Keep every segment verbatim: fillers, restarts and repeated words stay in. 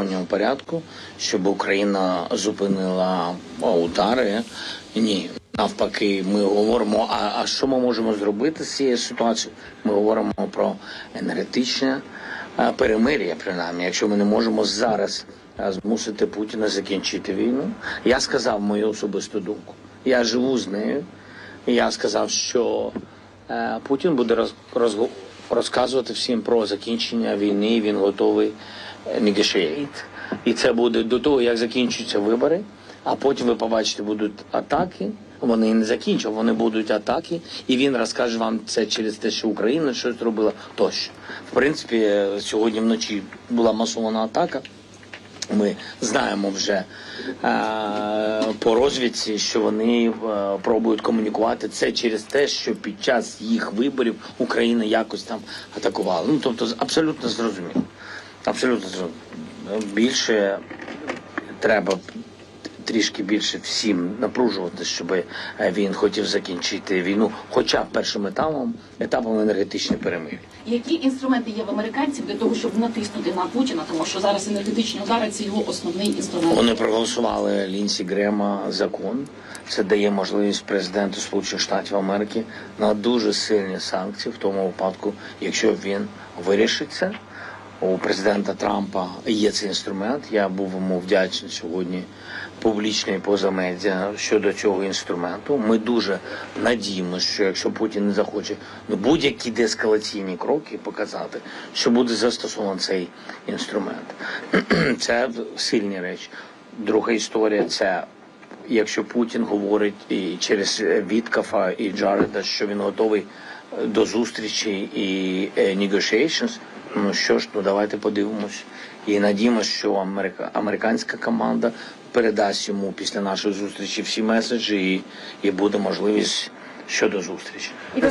двосторонньому порядку, щоб Україна зупинила удари. Ні, навпаки, ми говоримо, а, а що ми можемо зробити з цією ситуацією? Ми говоримо про енергетичне перемир'я, принаймні, якщо ми не можемо зараз змусити Путіна закінчити війну. Я сказав мою особисту думку. Я живу з нею. Я сказав, що е, Путін буде роз, роз, розказувати всім про закінчення війни, він готовий negotiate. І це буде до того, як закінчуються вибори, а потім ви побачите, будуть атаки. Вони не закінчать, вони будуть атаки, і він розкаже вам це через те, що Україна щось робила тощо. В принципі, сьогодні вночі була масована атака. Ми знаємо вже е, по розвідці, що вони е, пробують комунікувати це через те, що під час їх виборів Україна якось там атакувала. Ну, тобто, абсолютно зрозуміло. Абсолютно зрозуміло. Більше треба трішки більше всім напружувати, щоб він хотів закінчити війну, хоча б першим етапом, етапом енергетичної перемир'я. Які інструменти є в американців для того, щоб натиснути на Путіна, тому що зараз енергетичні удари – це його основний інструмент? Вони проголосували Лінсі Грема закон. Це дає можливість президенту Сполучених Штатів Америки на дуже сильні санкції в тому випадку, якщо він вирішить це. У президента Трампа є цей інструмент. Я був йому вдячний сьогодні публічно і поза медіа щодо цього інструменту. Ми дуже надіємося, що якщо Путін не захоче ну, будь-які деескалаційні кроки показати, що буде застосований цей інструмент. Це сильні речі. Друга історія – це якщо Путін говорить і через Віткафа і Джареда, що він готовий до зустрічі і negotiations, ну що ж, ну давайте подивимось. І надіємося, що Америка, американська команда передасть йому після нашої зустрічі всі меседжі і, і буде можливість щодо зустрічі.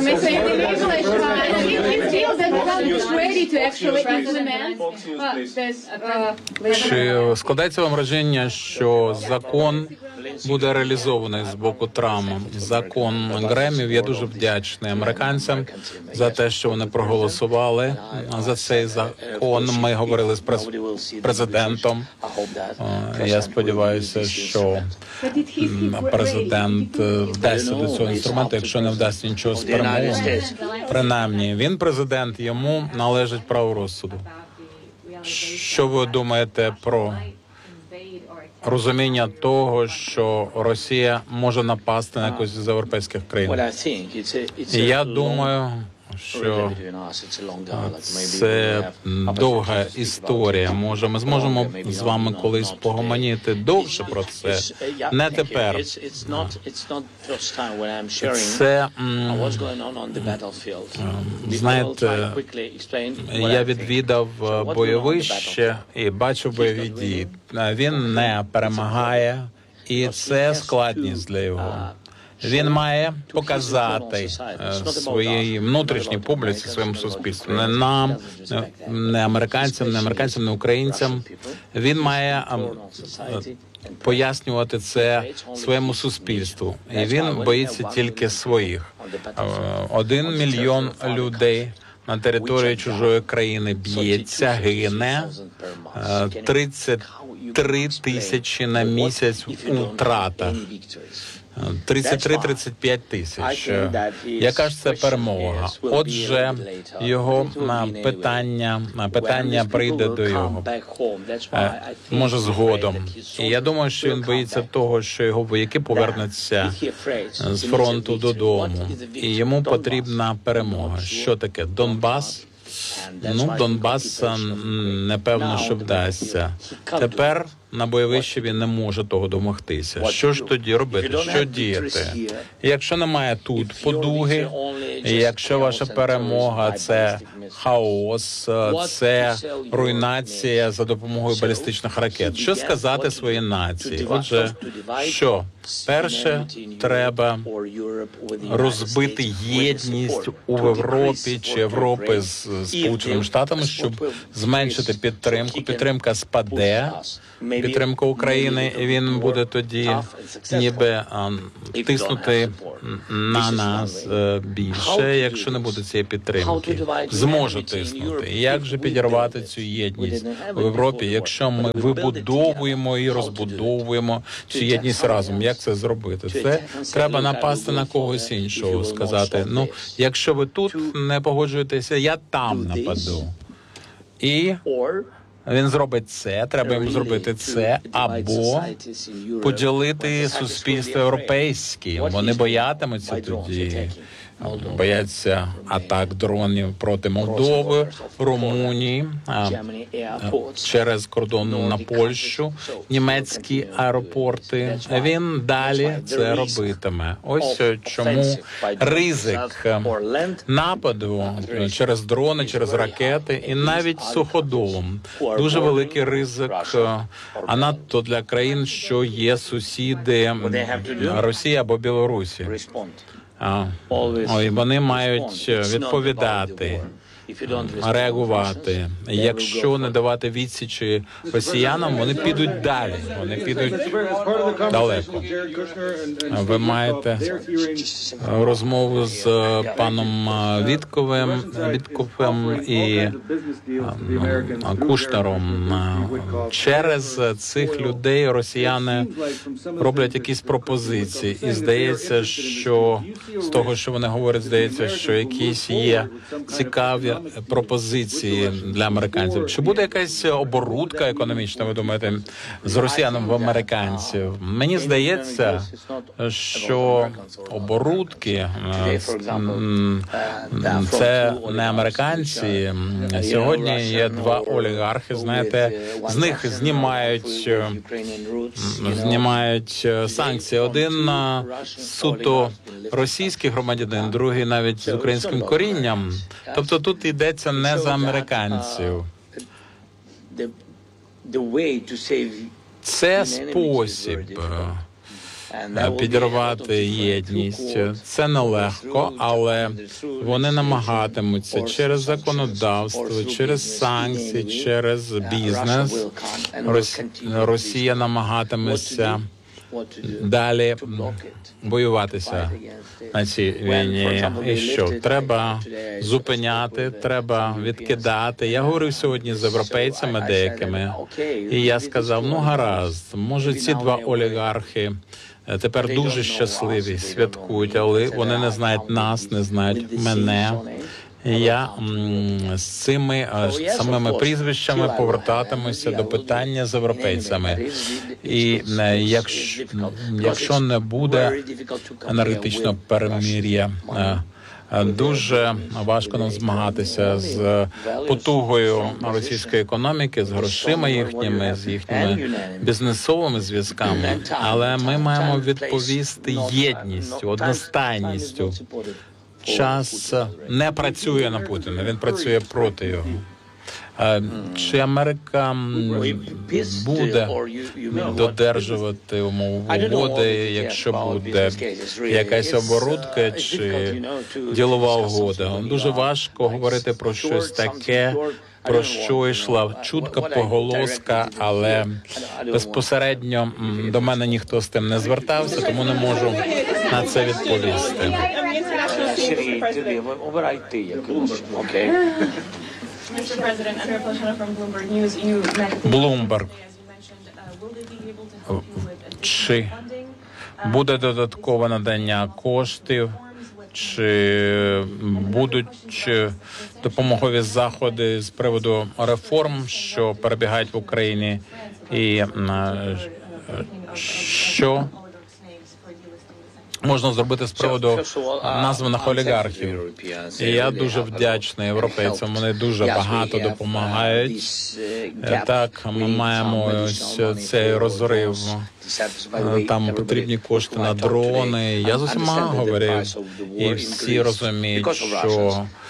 Чи складається вам враження, що закон буде реалізований з боку Трампа? Закон Гремів. Я дуже вдячний американцям за те, що вони проголосували за цей закон. Ми говорили з президентом. Я сподіваюся, що президент вдасться до цього інструменту, якщо не вдасться нічого з перемовин. Принаймні, він президент, йому належить право розсуду. Що ви думаєте про розуміння того, що Росія може напасти на якусь з європейських країн? Я думаю, що це довга історія. Може, ми зможемо з вами колись погомоніти довше про це. Не тепер. Це, знаєте, я відвідав бойовище і бачив бойові дії. Він не перемагає, і це складність для його. Він має показати своїй внутрішній публіці, своєму суспільству, не нам, не американцям, не американцям, не українцям. Він має пояснювати це своєму суспільству. І він боїться тільки своїх. Один мільйон людей на території чужої країни б'ється, гине, тридцять три тисячі на місяць у втратах. тридцять три - тридцять п'ять тисяч. Яка ж це перемога? Отже, його питання, питання прийде до його. Може, згодом. І я думаю, що він боїться того, що його вояки повернуться з фронту додому. І йому потрібна перемога. Що таке? Донбас? Ну, Донбас, непевно, що вдасться. Тепер на бойовищі він не може того домогтися. Що ж тоді робити? Що діяти? Якщо немає тут подуги, якщо ваша перемога – це хаос, це руйнація за допомогою балістичних ракет, що сказати своїй нації? Отже, що? Перше, треба розбити єдність у Європі чи Європи з Сполученими Штатами, щоб зменшити підтримку. Підтримка спаде підтримку України, і він буде тоді ніби а, тиснути на нас е, більше, якщо не буде цієї підтримки. Зможе тиснути. І як же підірвати цю єдність в Європі, якщо ми вибудовуємо і розбудовуємо цю єдність разом? Як це зробити? Це треба напасти на когось іншого, сказати, ну, якщо ви тут не погоджуєтеся, я там нападу. І він зробить це, треба йому зробити це, або поділити суспільство європейське. Вони боятимуться тоді, бояться атак дронів проти Молдови, Румунії, через кордон на Польщу, німецькі аеропорти. Він далі це робитиме. Ось чому ризик нападу через дрони, через ракети і навіть суходолом. Дуже великий ризик, а надто для країн, що є сусіди Росії або Білорусі. А, ой, вони мають відповідати, реагувати. Якщо не давати відсічі росіянам, вони підуть далі, вони підуть далеко. Ви маєте розмову з паном Вітковим, Вітковим і Кушнером. Через цих людей росіяни роблять якісь пропозиції. І здається, що з того, що вони говорять, здається, що якісь є цікаві пропозиції для американців. Чи буде якась оборудка економічна, ви думаєте, з росіянами в американців? Мені здається, що оборудки – це не американці. Сьогодні є два олігархи, знаєте, з них знімають, знімають санкції. Один суто російський громадянин, другий навіть з українським корінням. Тобто тут йдеться не за американців. Це спосіб підірвати єдність. Це нелегко, але вони намагатимуться через законодавство, через санкції, через бізнес. Росія намагатиметься далі воюватися на цій війні. І що? Треба зупиняти, треба відкидати. Я говорив сьогодні з європейцями деякими, і я сказав, ну гаразд, може ці два олігархи тепер дуже щасливі, святкують, але вони не знають нас, не знають мене. Я м, з цими самими прізвищами повертатимуся до питання з європейцями. І е, якщо, якщо не буде енергетичного перемир'я, е, дуже важко нам змагатися з потугою російської економіки, з грошима їхніми, з їхніми бізнесовими зв'язками. Але ми маємо відповісти єдністю, одностайністю. Час не працює на Путіна, він працює проти його. Чи Америка буде додержувати умови угоди, якщо буде якась оборудка чи ділова угода? Дуже важко говорити про щось таке, про що йшла чутка поголоска, але безпосередньо до мене ніхто з тим не звертався, тому не можу на це відповісти. Окей. Mister President, Andrea Polshana from Bloomberg News. You met Bloomberg. as you mentioned. Uh, will they be able to help you with Чи funding? буде додаткове надання коштів, чи будуть допомогові заходи з приводу реформ, що перебігають в Україні, і е, що можна зробити з приводу названих олігархів. І я дуже вдячний європейцям, вони дуже багато допомагають. Так, ми маємо ось цей розрив. Там потрібні кошти на дрони. Я з усіма говорив, і всі розуміють, що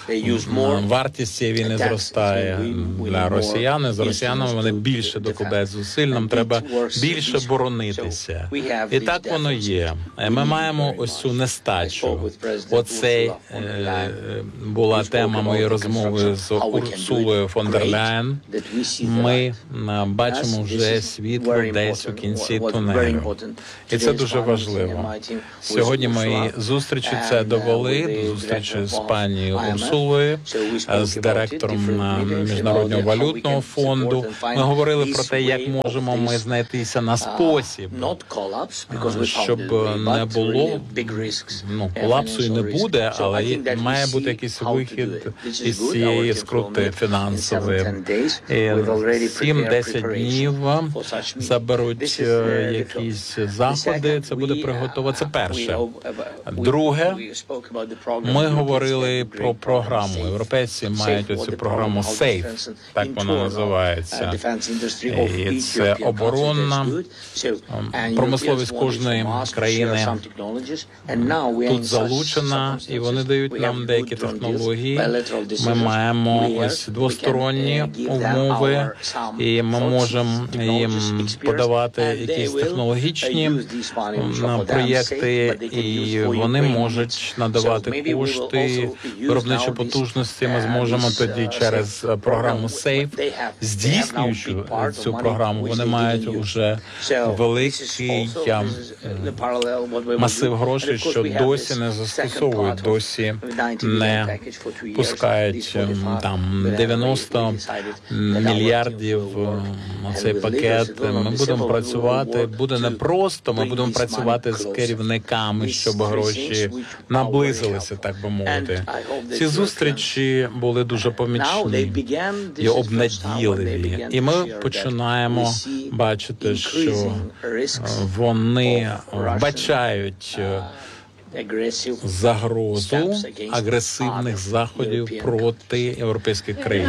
вартість цієї війни зростає для росіян. З росіянами вони більше докладають зусиль, нам треба більше боронитися. І так воно є. Ми маємо ось цю нестачу. Оце е, була тема моєї розмови з Урсулою фон дер Ляєн. Ми бачимо вже світло десь у кінці тунелю. І це дуже важливо. Сьогодні мої зустрічі це довели, до зустрічі з пані Урсулою, з директором Міжнародного валютного фонду. Ми говорили про те, як можемо ми знайтися на спосіб, щоб не було, ну, колапсу і не буде, але має бути якийсь вихід із цієї скрути фінансової. сім-десять днів заберуть якісь заходи, це буде приготовано. Це перше. Друге, ми говорили про програму. Європейці мають оцю програму SAFE, так вона називається. І це оборонна промисловість кожної країни тут залучена, і вони дають нам деякі технології. Ми маємо ось двосторонні умови, і ми можемо їм подавати якісь технологічні проєкти, і вони можуть надавати кошти, виробничі потужності. Ми зможемо тоді через програму SAFE, здійснюючи цю програму, вони мають вже великий масив грошей, що досі не застосовують, досі не пускають там дев'яносто мільярдів на цей пакет. Ми будемо працювати, буде не просто, ми будемо працювати з керівниками, щоб гроші наблизилися, так би мовити. Ці зустрічі були дуже помічні і обнадійливі. І ми починаємо бачити, що вони вбачають загрозу агресивних заходів проти європейських країн.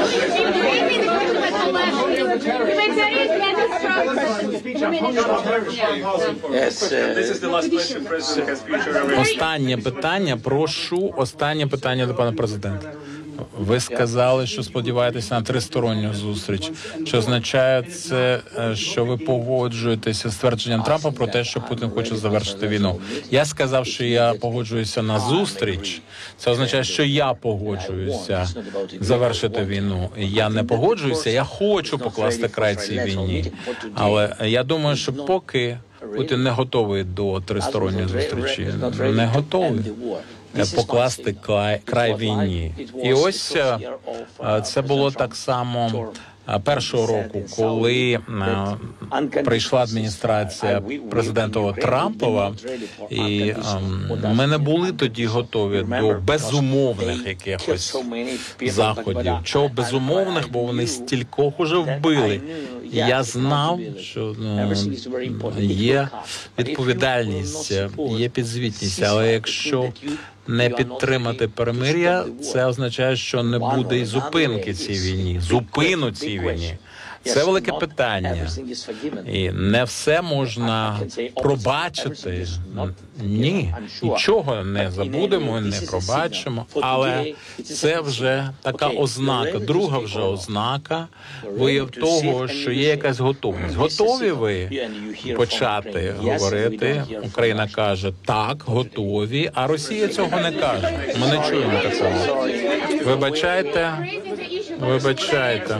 Останнє питання, прошу, останнє питання до пана президента. Ви сказали, що сподіваєтеся на тристоронню зустріч. Чи означає це, що ви погоджуєтеся з твердженням Трампа про те, що Путін хоче завершити війну? Я сказав, що я погоджуюся на зустріч. Це означає, що я погоджуюся завершити війну. Я не погоджуюся, я хочу покласти край цій війні. Але я думаю, що поки Путін не готовий до тристоронньої зустрічі, не готовий покласти край, край війні. І ось це було так само першого року, коли прийшла адміністрація президента Трампова, і ми не були тоді готові до безумовних якихось заходів. Чого безумовних, бо вони стількох уже вбили. І я знав, що ну, є відповідальність, є підзвітність, але якщо не підтримати перемир'я, це означає, що не буде і зупинки цій війні, зупину цій війні. Це велике питання. І не все можна пробачити. Ні, нічого не забудемо, не пробачимо. Але це вже така ознака, друга вже ознака, вияв того, що є якась готовність. Готові ви почати говорити? Україна каже, так, готові, а Росія цього не каже. Ми не чуємо такого. Вибачайте, вибачайте.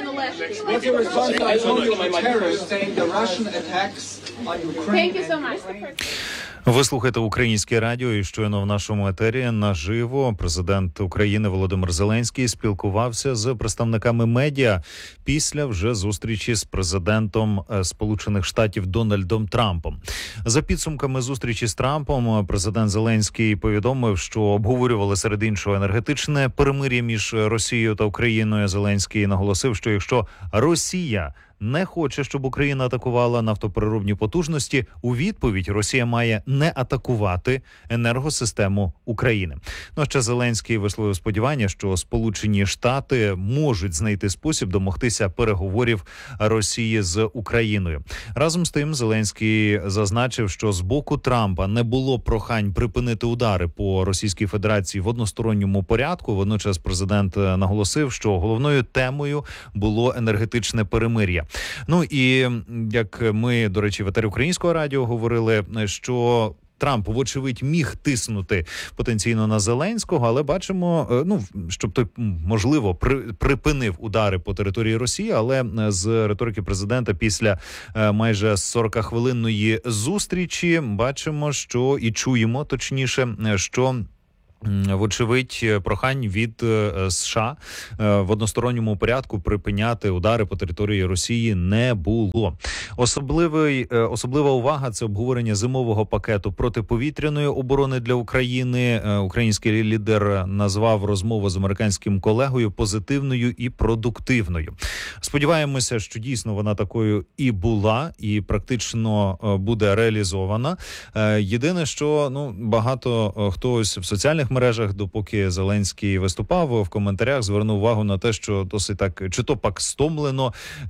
Ви слухаєте Українське радіо, і щойно в нашому етері наживо президент України Володимир Зеленський спілкувався з представниками медіа після вже зустрічі з президентом Сполучених Штатів Дональдом Трампом. За підсумками зустрічі з Трампом, президент Зеленський повідомив, що обговорювали серед іншого енергетичне перемир'я між Росією та Україною. Зеленський наголосив, що якщо Росія не хоче, щоб Україна атакувала нафтопереробні потужності. У відповідь Росія має не атакувати енергосистему України. Ну, а ще Зеленський висловив сподівання, що Сполучені Штати можуть знайти спосіб домогтися переговорів Росії з Україною. Разом з тим, Зеленський зазначив, що з боку Трампа не було прохань припинити удари по Російській Федерації в односторонньому порядку. Водночас президент наголосив, що головною темою було енергетичне перемир'я. Ну і як ми, до речі, в етері Українського радіо говорили, що Трамп, вочевидь, міг тиснути потенційно на Зеленського, але бачимо, ну, щоб той, можливо, при, припинив удари по території Росії, але з риторики президента після майже сорокахвилинної зустрічі бачимо, що і чуємо, точніше, що вочевидь, прохань від США в односторонньому порядку припиняти удари по території Росії не було. Особливий, особлива увага – це обговорення зимового пакету протиповітряної оборони для України. Український лідер назвав розмову з американським колегою позитивною і продуктивною. Сподіваємося, що дійсно вона такою і була, і практично буде реалізована. Єдине, що ну багато хто ось в соціальних мережах, допоки Зеленський виступав, в коментарях звернув увагу на те, що досить так, чи то пак стомлено,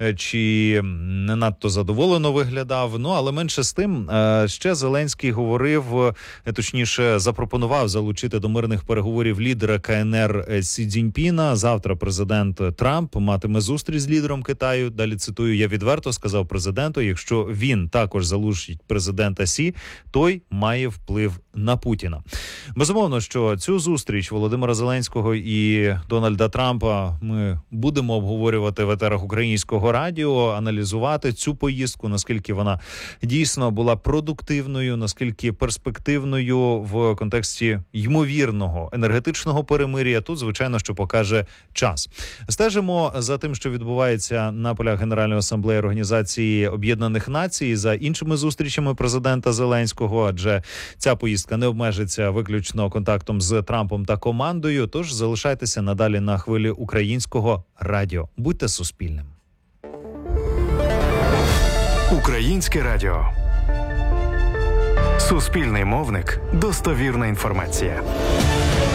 чи не надто задоволено виглядав. Ну, але менше з тим, ще Зеленський говорив, точніше, запропонував залучити до мирних переговорів лідера ка ен ер Сі Цзіньпіна. Завтра президент Трамп матиме зустріч з лідером Китаю. Далі цитую, я відверто сказав президенту, якщо він також залучить президента Сі, той має вплив на Путіна. Безумовно, що цю зустріч Володимира Зеленського і Дональда Трампа ми будемо обговорювати в етерах Українського радіо, аналізувати цю поїздку, наскільки вона дійсно була продуктивною, наскільки перспективною в контексті ймовірного енергетичного перемир'я. Тут, звичайно, що покаже час. Стежимо за тим, що відбувається на полях Генеральної асамблеї Організації Об'єднаних Націй, за іншими зустрічами президента Зеленського, адже ця поїздка не обмежиться виключно контактом з Трампом та командою, тож залишайтеся надалі на хвилі Українського радіо. Будьте суспільним. Українське радіо. Суспільний мовник. Достовірна інформація.